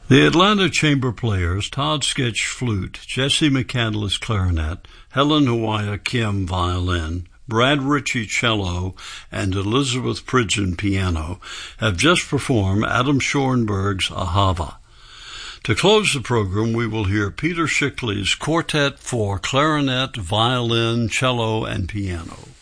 The Atlanta Chamber Players, Todd Sketch flute, Jesse McCandless clarinet, Helen Hawaii Kim violin, Brad Ritchie cello, and Elizabeth Pridgeon piano, have just performed Adam Schoenberg's Ahava. To close the program, we will hear Peter Schickli's Quartet for clarinet, violin, cello, and piano.